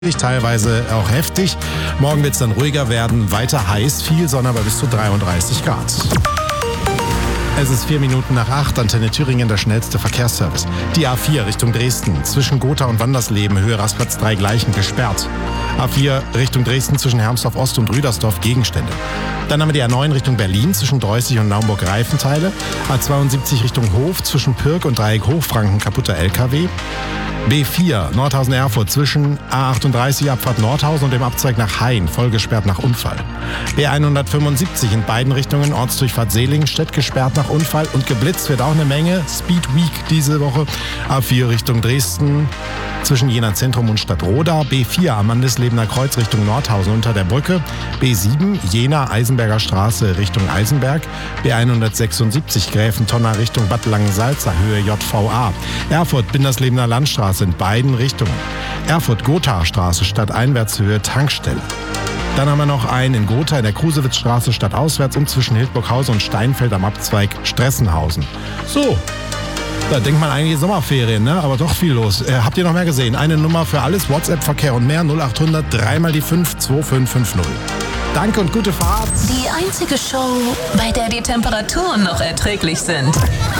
Teilweise auch heftig. Morgen wird es dann ruhiger werden, weiter heiß, viel Sonne, aber bis zu 33 Grad. Es ist 4 Minuten nach 8, Antenne Thüringen, der schnellste Verkehrsservice. Die A4 Richtung Dresden, zwischen Gotha und Wandersleben, Höhe Rastplatz 3 Gleichen, gesperrt. A4 Richtung Dresden, zwischen Hermsdorf Ost und Rüdersdorf, Gegenstände. Dann haben wir die A9 Richtung Berlin, zwischen Dreußig und Naumburg Reifenteile. A72 Richtung Hof, zwischen Pirk und Dreieck Hochfranken, kaputter LKW. B4 Nordhausen-Erfurt, zwischen A38 Abfahrt Nordhausen und dem Abzweig nach Hain, voll gesperrt nach Unfall. B175 in beiden Richtungen, Ortsdurchfahrt Seelingstedt, gesperrt nach Unfall und geblitzt wird auch eine Menge. Speed Week diese Woche. A4 Richtung Dresden, zwischen Jena Zentrum und Stadtroda. B4 am Mandeslebener Kreuz Richtung Nordhausen unter der Brücke. B7 Jena Eisenberger Straße Richtung Eisenberg. B176 Gräfentonner Richtung Bad Langensalza, Höhe JVA. Erfurt Binderslebener Landstraße in beiden Richtungen. Erfurt-Gotha-Straße stadteinwärts, Höhe Tankstelle. Dann haben wir noch einen in Gotha in der Krusewitzstraße stadtauswärts und zwischen Hildburghausen und Steinfeld am Abzweig Stressenhausen. So, da denkt man eigentlich Sommerferien, ne? Aber doch viel los. Habt ihr noch mehr gesehen? Eine Nummer für alles, WhatsApp-Verkehr und mehr, 0800 3 mal die 5 2550. Danke und gute Fahrt. Die einzige Show, bei der die Temperaturen noch erträglich sind.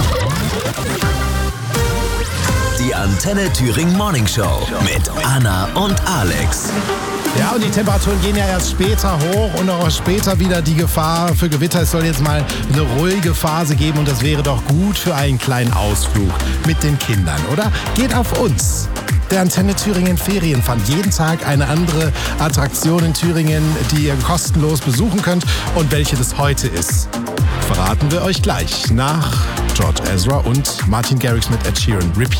Die Antenne Thüringen Morning Show mit Anna und Alex. Ja, und die Temperaturen gehen ja erst später hoch und auch später wieder die Gefahr für Gewitter. Es soll jetzt mal eine ruhige Phase geben und das wäre doch gut für einen kleinen Ausflug mit den Kindern, oder? Geht auf uns. Der Antenne Thüringen Ferienfund. Jeden Tag eine andere Attraktion in Thüringen, die ihr kostenlos besuchen könnt. Und welche das heute ist, verraten wir euch gleich nach George Ezra und Martin Garrix mit Ed Sheeran. Repeat.